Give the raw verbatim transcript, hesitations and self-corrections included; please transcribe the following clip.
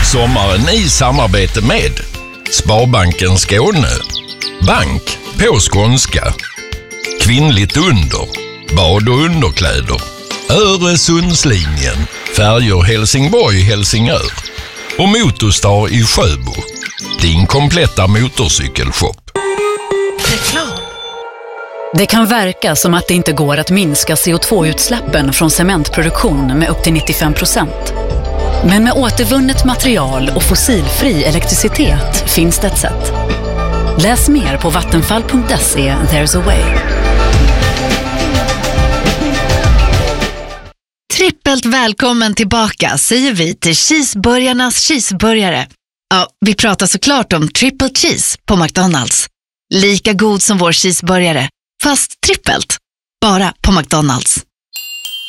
Sommaren i samarbete med Sparbanken Skåne, bank på skånska, kvinnligt under, bad och underkläder, Öresundslinjen, färjor Helsingborg-Helsingör och Motorstar i Sjöbo, din kompletta motorcykelshop. Reklam. Det kan verka som att det inte går att minska C O två utsläppen från cementproduktion med upp till nittiofem procent. Men med återvunnet material och fossilfri elektricitet finns det ett sätt. Läs mer på vattenfall punkt se. There's a way. Trippelt välkommen tillbaka säger vi till cheeseburgarnas cheeseburgare. Ja, vi pratar såklart om triple cheese på McDonald's. Lika god som vår cheeseburgare, fast trippelt. Bara på McDonald's.